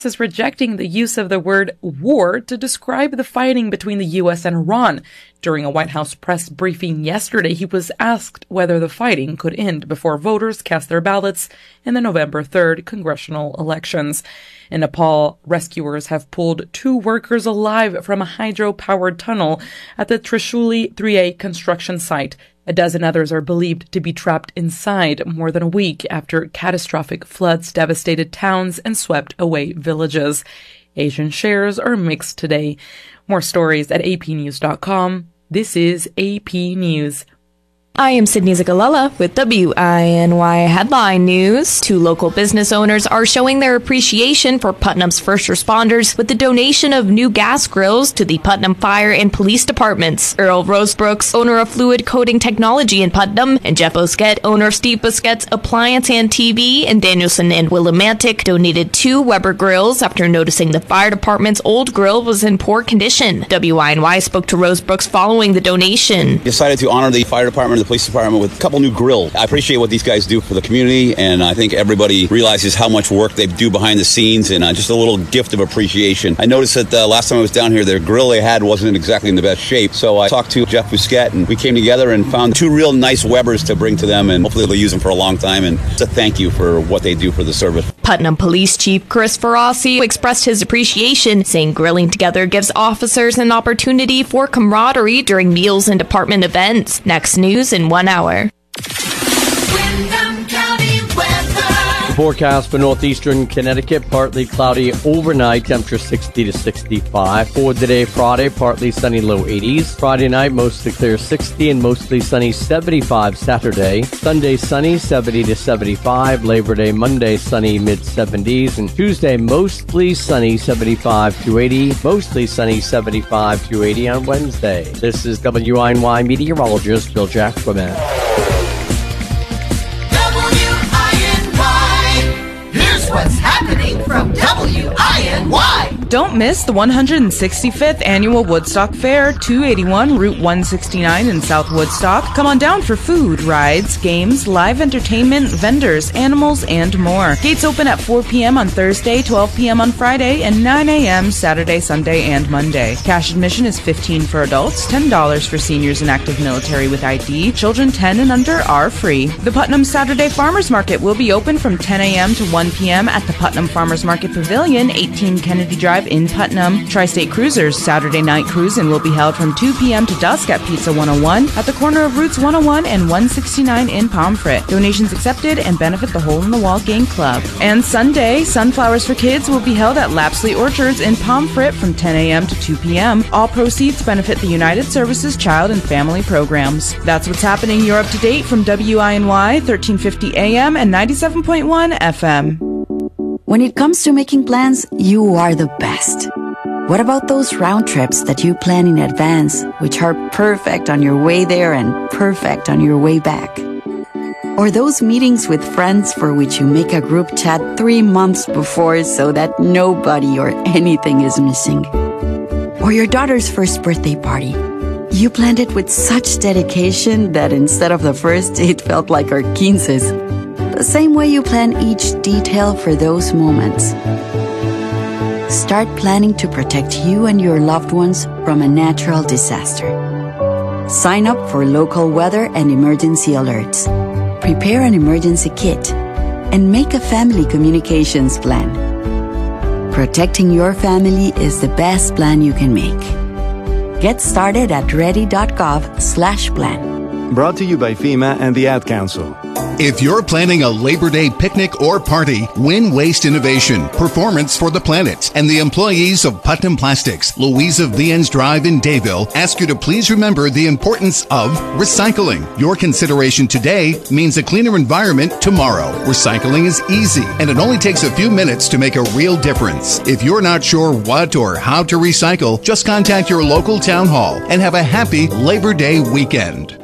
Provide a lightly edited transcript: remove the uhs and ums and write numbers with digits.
is rejecting the use of the word war to describe the fighting between the U.S. and Iran. During a White House press briefing yesterday, he was asked whether the fighting could end before voters cast their ballots in the November 3rd congressional elections. In Nepal, rescuers have pulled 2 workers alive from a hydro-powered tunnel at the Trishuli 3A construction site. A dozen others are believed to be trapped inside more than a week after catastrophic floods devastated towns and swept away villages. Asian shares are mixed today. More stories at apnews.com. This is AP News. I am Sydney Zagalella with WINY Headline News. 2 local business owners are showing their appreciation for Putnam's first responders with the donation of new gas grills to the Putnam Fire and Police Departments. Earl Rosebrooks, owner of Fluid Coating Technology in Putnam, and Jeff Bousquet, owner of Steve Bousquet's Appliance and TV, and Danielson and Willimantic donated 2 Weber grills after noticing the fire department's old grill was in poor condition. WINY spoke to Rosebrooks following the donation. Decided to honor the fire department, the police department, with a couple new grills. I appreciate what these guys do for the community, and I think everybody realizes how much work they do behind the scenes, and just a little gift of appreciation. I noticed that last time I was down here, their grill they had wasn't exactly in the best shape, so I talked to Jeff Bousquet, and we came together and found 2 real nice Webers to bring to them, and hopefully they'll use them for a long time, and it's a thank you for what they do for the service. Putnam Police Chief Chris Ferrossi expressed his appreciation, saying grilling together gives officers an opportunity for camaraderie during meals and department events. Next news in 1 hour. Windham County weather. The forecast for northeastern Connecticut, partly cloudy overnight, temperature 60 to 65. For today, Friday, partly sunny, low 80s. Friday night, mostly clear, 60, and mostly sunny, 75 Saturday. Sunday, sunny, 70 to 75. Labor Day, Monday, sunny, mid-70s. And Tuesday, mostly sunny, 75 to 80. Mostly sunny, 75 to 80 on Wednesday. This is WINY meteorologist Bill Jackman. What's happening from WINY? Don't miss the 165th Annual Woodstock Fair, 281 Route 169 in South Woodstock. Come on down for food, rides, games, live entertainment, vendors, animals, and more. Gates open at 4 p.m. on Thursday, 12 p.m. on Friday, and 9 a.m. Saturday, Sunday, and Monday. Cash admission is $15 for adults, $10 for seniors and active military with ID. Children 10 and under are free. The Putnam Saturday Farmers Market will be open from 10 a.m. to 1 p.m. at the Putnam Farmers Market Pavilion, 18 Kennedy Drive in Putnam. Tri-State Cruisers Saturday night cruising will be held from 2 p.m. to dusk at Pizza 101 at the corner of Routes 101 and 169 in Pomfret. Donations accepted and benefit the Hole in the Wall Gang Club. And Sunday, Sunflowers for Kids will be held at Lapsley Orchards in Pomfret from 10 a.m. to 2 p.m. All proceeds benefit the United Services Child and Family Programs. That's what's happening. You're up to date from WINY 1350 AM and 97.1 FM. When it comes to making plans, you are the best. What about those round trips that you plan in advance, which are perfect on your way there and perfect on your way back? Or those meetings with friends for which you make a group chat 3 months before so that nobody or anything is missing? Or your daughter's first birthday party. You planned it with such dedication that instead of the first, it felt like our 15s. The same way you plan each detail for those moments. Start planning to protect you and your loved ones from a natural disaster. Sign up for local weather and emergency alerts. Prepare an emergency kit and make a family communications plan. Protecting your family is the best plan you can make. Get started at ready.gov/plan. Brought to you by FEMA and the Ad Council. If you're planning a Labor Day picnic or party, win Waste Innovation, Performance for the Planet, and the employees of Putnam Plastics, Louisa Viens Drive in Dayville ask you to please remember the importance of recycling. Your consideration today means a cleaner environment tomorrow. Recycling is easy, and it only takes a few minutes to make a real difference. If you're not sure what or how to recycle, just contact your local town hall and have a happy Labor Day weekend.